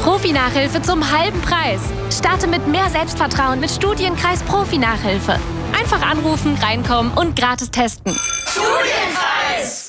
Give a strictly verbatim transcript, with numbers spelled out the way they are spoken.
Profi-Nachhilfe zum halben Preis. Starte mit mehr Selbstvertrauen mit Studienkreis Profi-Nachhilfe. Einfach anrufen, reinkommen und gratis testen. Studienkreis!